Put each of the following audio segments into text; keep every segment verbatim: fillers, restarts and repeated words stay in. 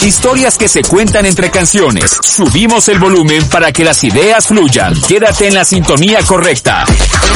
Historias que se cuentan entre canciones. Subimos el volumen para que las ideas fluyan. Quédate en la sintonía correcta.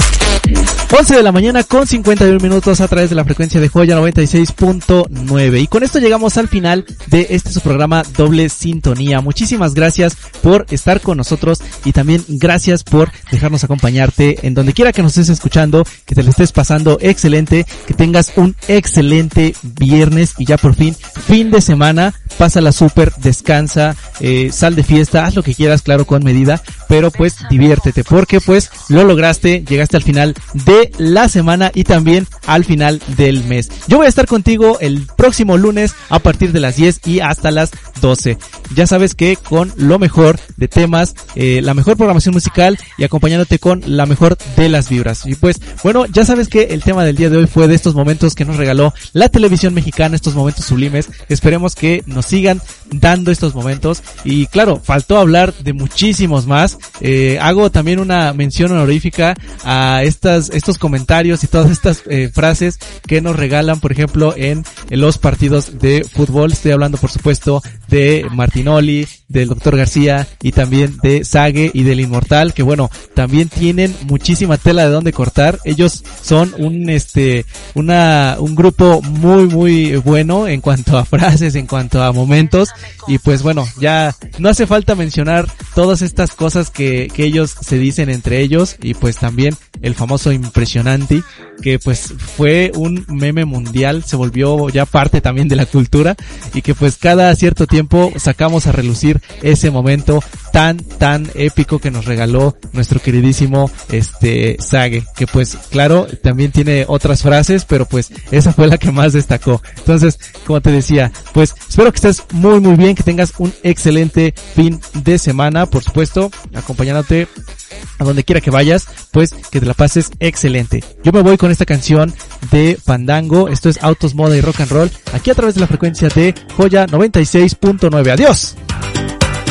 once de la mañana con cincuenta y uno minutos a través de la frecuencia de Joya noventa y seis punto nueve. Y con esto llegamos al final de este su programa Doble Sintonía. Muchísimas gracias por estar con nosotros y también gracias por dejarnos acompañarte en donde quiera que nos estés escuchando, que te lo estés pasando excelente, que tengas un excelente viernes y ya por fin, fin de semana. Pásala súper, descansa, eh, sal de fiesta, haz lo que quieras, claro, con medida, pero pues diviértete, porque pues lo lograste, llegaste al final de la semana y también al final del mes. Yo voy a estar contigo el próximo lunes a partir de las diez y hasta las doce. Ya sabes que con lo mejor de temas, eh, la mejor programación musical y acompañándote con la mejor de las vibras. Y pues, bueno, ya sabes que el tema del día de hoy fue de estos momentos que nos regaló la televisión mexicana, estos momentos sublimes. Esperemos que nos sigan dando estos momentos y claro, faltó hablar de muchísimos más. Eh, hago también una mención honorífica a estas estos comentarios y todas estas eh, frases que nos regalan, por ejemplo, en, en los partidos de fútbol. Estoy hablando, por supuesto, de Martinoli, del doctor García y también de Sage y del Inmortal, que bueno, también tienen muchísima tela de donde cortar. Ellos son un este una un grupo muy muy bueno en cuanto a frases, en cuanto a momentos, y pues bueno, ya no hace falta mencionar todas estas cosas que que ellos se dicen entre ellos, y pues también el famoso impresionante, que pues fue un meme mundial, se volvió ya parte también de la cultura, y que pues cada cierto tiempo sacamos a relucir ese momento tan tan épico que nos regaló nuestro queridísimo este Sage, que pues claro, también tiene otras frases, pero pues esa fue la que más destacó. Entonces, como te decía, pues espero que estés muy muy bien, que tengas un excelente fin de semana, por supuesto, acompañándote a donde quiera que vayas, pues que te la pases excelente. Yo me voy con esta canción de Fandango, esto es Autos, Moda y Rock and Roll, aquí a través de la frecuencia de Joya noventa y seis punto nueve. Adiós.